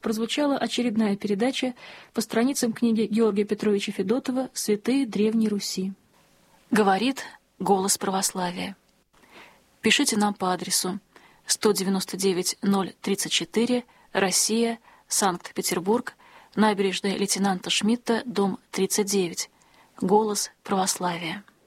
прозвучала очередная передача по страницам книги Георгия Петровича Федотова «Святые Древней Руси». Говорит голос православия. Пишите нам по адресу 199-034, Россия, Санкт-Петербург, набережная лейтенанта Шмидта, дом 39. Голос православия.